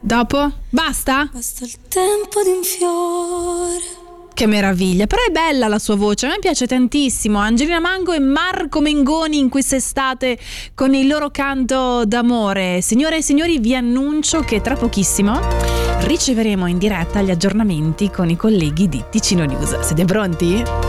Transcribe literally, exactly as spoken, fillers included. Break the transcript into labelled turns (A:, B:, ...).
A: Dopo? Basta?
B: Basta il tempo di un fiore.
A: Che meraviglia, però è bella la sua voce, a me piace tantissimo. Angelina Mango e Marco Mengoni in quest'estate con il loro canto d'amore. Signore e signori, vi annuncio che tra pochissimo riceveremo in diretta gli aggiornamenti con i colleghi di Ticino News. Siete pronti?